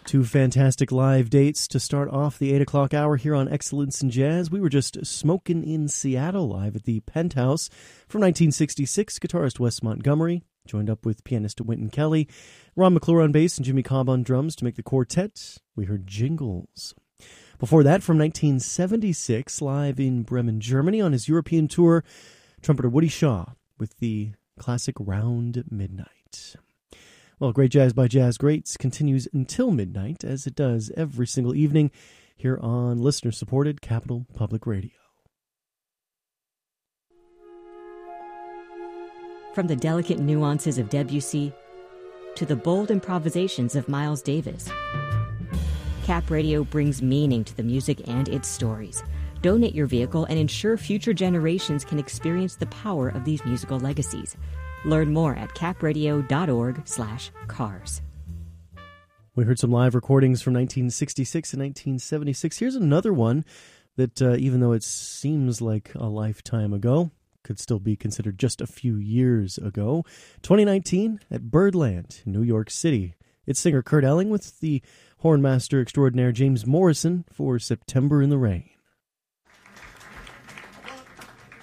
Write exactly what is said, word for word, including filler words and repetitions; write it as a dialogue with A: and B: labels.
A: Two fantastic live dates to start off the eight o'clock hour here on Excellence in Jazz. We were just smoking in Seattle live at the Penthouse from nineteen sixty-six. Guitarist Wes Montgomery joined up with pianist Wynton Kelly, Ron McClure on bass, and Jimmy Cobb on drums to make the quartet. We heard Jingles. Before that, from nineteen seventy-six, live in Bremen, Germany on his European tour, trumpeter Woody Shaw with the classic Round Midnight. Well, Great Jazz by Jazz Greats continues until midnight, as it does every single evening here on listener-supported Capital Public Radio.
B: From the delicate nuances of Debussy to the bold improvisations of Miles Davis, Cap Radio brings meaning to the music and its stories. Donate your vehicle and ensure future generations can experience the power of these musical legacies. Learn more at capradio.org slash cars.
A: We heard some live recordings from nineteen sixty-six and nineteen seventy-six. Here's another one that, uh, even though it seems like a lifetime ago, could still be considered just a few years ago. twenty nineteen at Birdland, New York City. It's singer Kurt Elling with the hornmaster extraordinaire James Morrison for September in the Rain.